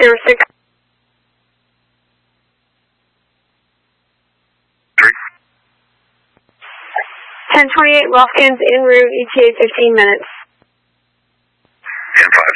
606. 1028 Wilkins, en route, ETA 15 minutes. 10-5.